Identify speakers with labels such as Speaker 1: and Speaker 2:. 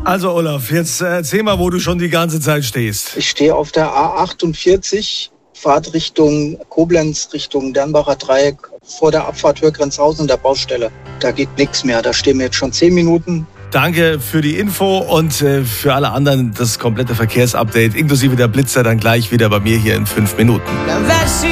Speaker 1: Also Olaf, jetzt erzähl mal, wo du schon die ganze Zeit stehst.
Speaker 2: Ich stehe auf der A48, Fahrt Richtung Koblenz, Richtung Dernbacher Dreieck, vor der Abfahrt Hörgrenzhausen, der Baustelle. Da geht nichts mehr, da stehen wir jetzt schon 10 Minuten.
Speaker 1: Danke für die Info und für alle anderen das komplette Verkehrsupdate, inklusive der Blitzer, dann gleich wieder bei mir hier in 5 Minuten.